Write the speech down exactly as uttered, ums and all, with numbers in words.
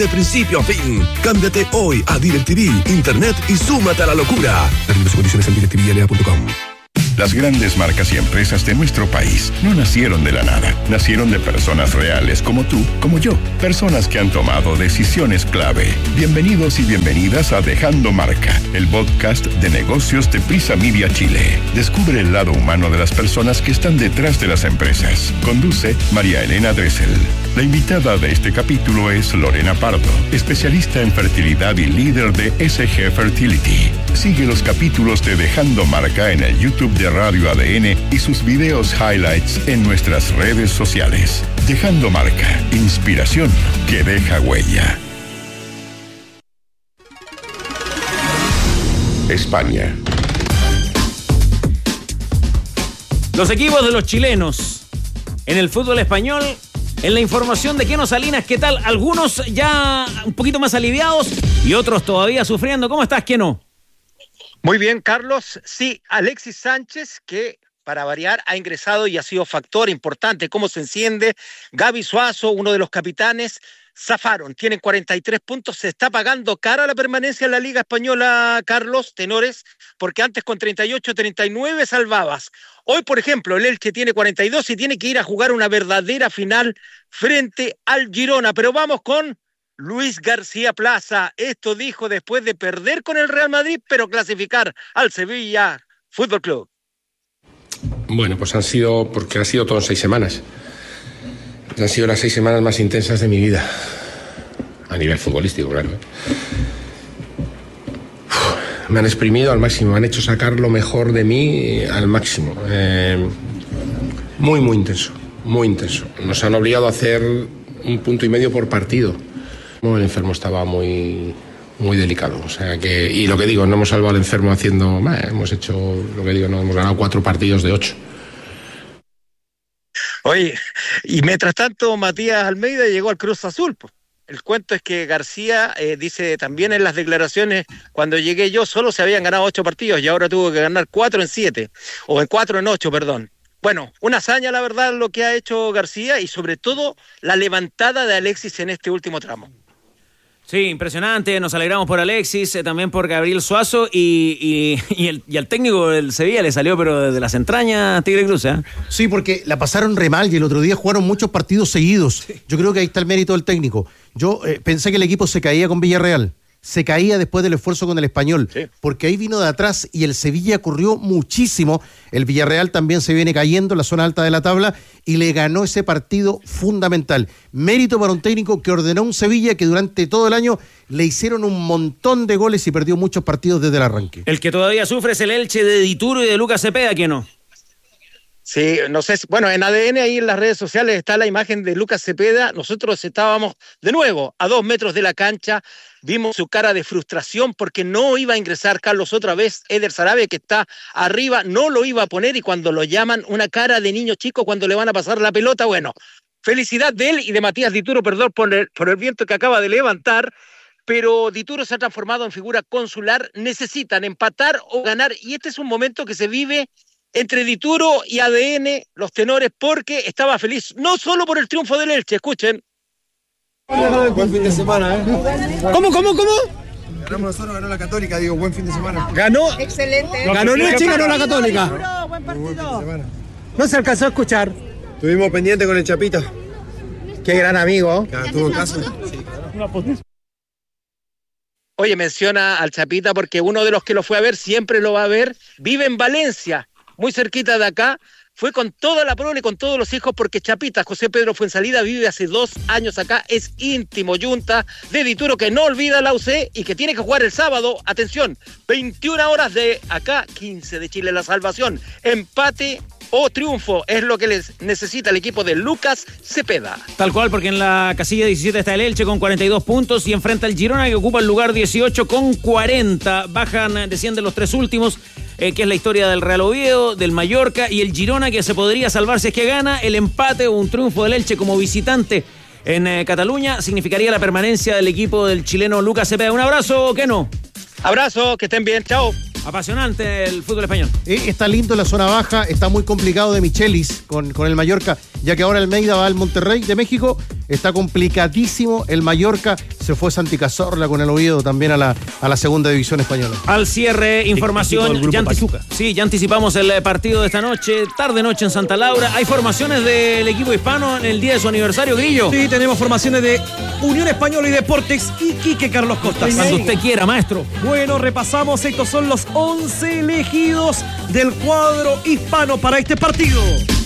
De principio a fin. Cámbiate hoy a DirecTV, Internet y súmate a la locura. Términos y condiciones en direct t v y l a punto com. Las grandes marcas y empresas de nuestro país no nacieron de la nada. Nacieron de personas reales como tú, como yo. Personas que han tomado decisiones clave. Bienvenidos y bienvenidas a Dejando Marca, el podcast de negocios de Prisa Media Chile. Descubre el lado humano de las personas que están detrás de las empresas. Conduce María Elena Dressel. La invitada de este capítulo es Lorena Pardo, especialista en fertilidad y líder de S G Fertility. Sigue los capítulos de Dejando Marca en el YouTube de Radio A D N y sus videos highlights en nuestras redes sociales. Dejando Marca, inspiración que deja huella. España. Los equipos de los chilenos en el fútbol español. En la información de Keno Salinas, ¿qué tal? Algunos ya un poquito más aliviados y otros todavía sufriendo. ¿Cómo estás, Keno? Muy bien, Carlos. Sí, Alexis Sánchez, que para variar ha ingresado y ha sido factor importante. ¿Cómo se enciende? Gaby Suazo, uno de los capitanes, zafaron. Tienen cuarenta y tres puntos. Se está pagando cara la permanencia en la Liga Española, Carlos, tenores, porque antes con treinta y ocho, treinta y nueve salvabas. Hoy, por ejemplo, el Elche tiene cuarenta y dos y tiene que ir a jugar una verdadera final frente al Girona. Pero vamos con Luis García Plaza. Esto dijo después de perder con el Real Madrid, pero clasificar al Sevilla Fútbol Club. Bueno, pues han sido, porque han sido todo en seis semanas. Han sido las seis semanas más intensas de mi vida. A nivel futbolístico, claro. Me han exprimido al máximo, me han hecho sacar lo mejor de mí al máximo. Eh, muy, muy intenso, muy intenso. Nos han obligado a hacer un punto y medio por partido. El enfermo estaba muy, muy delicado. O sea que, y lo que digo, no hemos salvado al enfermo haciendo, eh, hemos hecho, lo que digo, no hemos ganado cuatro partidos de ocho. Oye, y mientras tanto Matías Almeida llegó al Cruz Azul, pues. El cuento es que García eh, dice también en las declaraciones, cuando llegué yo solo se habían ganado ocho partidos y ahora tuvo que ganar cuatro en siete, o en cuatro en ocho, perdón. Bueno, una hazaña la verdad lo que ha hecho García y sobre todo la levantada de Alexis en este último tramo. Sí, impresionante, nos alegramos por Alexis, eh, también por Gabriel Suazo y, y, y, el, y al técnico del Sevilla le salió pero desde las entrañas Tigre Cruz, ¿eh? Sí, porque la pasaron re mal y el otro día jugaron muchos partidos seguidos. Sí. Yo creo que ahí está el mérito del técnico. Yo eh, pensé que el equipo se caía con Villarreal, se caía después del esfuerzo con el Español, sí. Porque ahí vino de atrás y el Sevilla corrió muchísimo. El Villarreal también se viene cayendo en la zona alta de la tabla y le ganó ese partido fundamental. Mérito para un técnico que ordenó un Sevilla que durante todo el año le hicieron un montón de goles y perdió muchos partidos desde el arranque. El que todavía sufre es el Elche de Dituro y de Lucas Cepeda, ¿quién no? Sí, no sé, bueno, en A D N ahí en las redes sociales está la imagen de Lucas Cepeda. Nosotros estábamos de nuevo a dos metros de la cancha, vimos su cara de frustración porque no iba a ingresar Carlos otra vez. Eder Sarabia, que está arriba, no lo iba a poner y cuando lo llaman, una cara de niño chico cuando le van a pasar la pelota. Bueno, felicidad de él y de Matías Dituro, perdón por el, por el viento que acaba de levantar, pero Dituro se ha transformado en figura consular. Necesitan empatar o ganar y este es un momento que se vive entre Dituro y A D N, los tenores, porque estaba feliz, no solo por el triunfo del Elche, escuchen. Buen fin de semana, ¿eh? ¿Cómo, cómo, cómo? Ganamos nosotros, ganó la Católica, digo, buen fin de semana. Ganó. Excelente. Ganó el Elche y ganó la Católica. Dituro, buen partido. No se alcanzó a escuchar. Estuvimos pendientes con el Chapita. Qué gran amigo. Que estuvo en casa. Sí, claro. Oye, menciona al Chapita porque uno de los que lo fue a ver, siempre lo va a ver, vive en Valencia, muy cerquita de acá, fue con toda la prole, con todos los hijos, porque Chapita, José Pedro Fuensalida, vive hace dos años acá, es íntimo yunta de Dituro, que no olvida la U C y que tiene que jugar el sábado, atención, veintiuna horas de acá, quince de Chile, la salvación, empate o triunfo, es lo que les necesita el equipo de Lucas Cepeda. Tal cual, porque en la casilla diecisiete está el Elche con cuarenta y dos puntos y enfrenta al Girona que ocupa el lugar dieciocho con cuarenta. Bajan, descienden los tres últimos, eh, que es la historia del Real Oviedo, del Mallorca y el Girona, que se podría salvar si es que gana. El empate o un triunfo del Elche como visitante en eh, Cataluña significaría la permanencia del equipo del chileno Lucas Cepeda. Un abrazo, Keno. Abrazo, que estén bien, chao. Apasionante el fútbol español. Eh, está lindo la zona baja, está muy complicado de Michelis con, con el Mallorca. ya que ahora el Almeida va al Monterrey de México. Está complicadísimo el Mallorca. Se fue Santi Cazorla con el Oviedo también a la, a la segunda división española. Al cierre, información. Ya, anticip- sí, ya anticipamos el partido de esta noche, tarde-noche en Santa Laura. Hay formaciones del equipo hispano en el día de su aniversario, Grillo. Sí, tenemos formaciones de Unión Española y Deportes y Quique Carlos Costas. Cuando usted quiera, maestro. Bueno, repasamos. Estos son los once elegidos del cuadro hispano para este partido.